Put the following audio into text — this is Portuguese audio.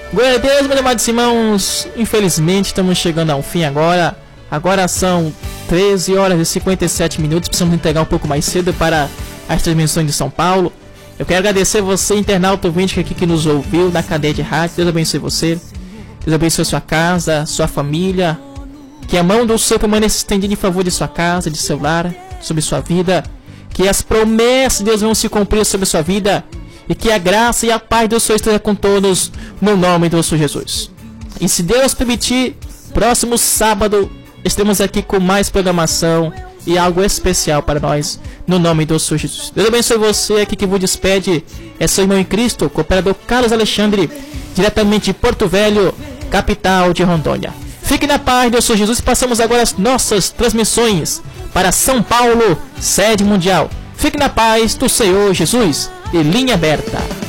Glória a Deus, meus amados irmãos. Infelizmente estamos chegando ao fim agora. Agora são 13 horas e 57 minutos. Precisamos entregar um pouco mais cedo para as transmissões de São Paulo. Eu quero agradecer você, internauta ouvinte aqui que nos ouviu na cadeia de rádio. Deus abençoe você. Deus abençoe sua casa, sua família. Que a mão do Senhor permaneça estendida em favor de sua casa, de seu lar, sobre sua vida. Que as promessas de Deus vão se cumprir sobre sua vida. E que a graça e a paz do Senhor esteja com todos, no nome do Senhor Jesus. E se Deus permitir, próximo sábado estaremos aqui com mais programação e algo especial para nós, no nome do Senhor Jesus. Deus abençoe você. Aqui que vos despede é seu irmão em Cristo, cooperador Carlos Alexandre, diretamente de Porto Velho, capital de Rondônia. Fique na paz do Senhor Jesus. Passamos agora as nossas transmissões para São Paulo, sede mundial. Fique na paz do Senhor Jesus. E linha aberta.